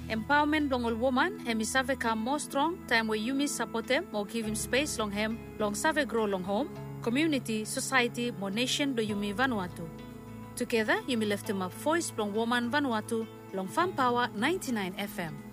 Empowerment long all woman, hemi save come more strong, time where you miss support them or give him space long him, long save grow long home, community, society, more nation do Yumi Vanuatu. Together, Yumi lift him up voice long woman Vanuatu, long Fan Power 99 FM.